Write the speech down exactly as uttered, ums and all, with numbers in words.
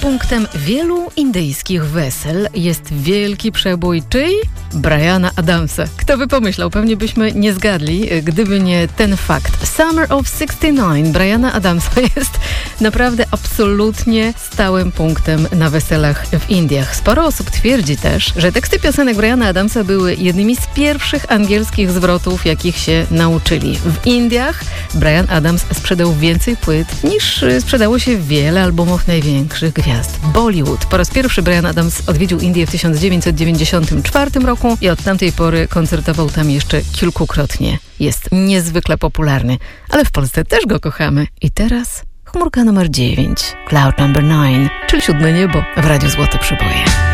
Punktem wielu indyjskich wesel jest wielki przebój czyj? Briana Adamsa. Kto by pomyślał? Pewnie byśmy nie zgadli, gdyby nie ten fakt. Summer of sixty nine Briana Adamsa jest naprawdę absolutnie stałym punktem na weselach w Indiach. Sporo osób twierdzi też, że teksty piosenek Briana Adamsa były jednymi z pierwszych angielskich zwrotów, jakich się nauczyli. W Indiach Bryan Adams sprzedał więcej płyt niż sprzedało się wiele albumów największych gwiazd Bollywood. Po raz pierwszy Bryan Adams odwiedził Indię w tysiąc dziewięćset dziewięćdziesiątym czwartym roku i od tamtej pory koncertował tam jeszcze kilkukrotnie. Jest niezwykle popularny, ale w Polsce też go kochamy. I teraz chmurka numer dziewięć, Cloud number nine, czyli siódme niebo w Radiu Złote Przyboje.